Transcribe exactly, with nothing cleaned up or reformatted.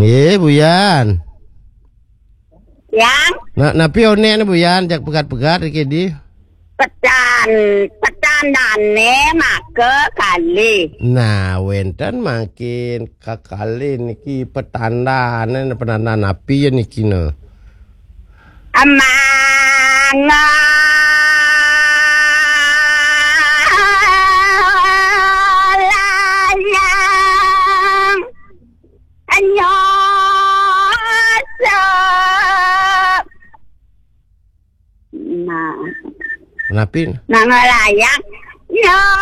Nggih, Buyan. Yang Nah, napi one Buyan jak pegat-pegat iki di. pecan pecandane make kali. Nah, wenten makin kakali niki petandaan penanda napi ya niki no. Amanga layang anyosa. Nah, Napi? nangalayang no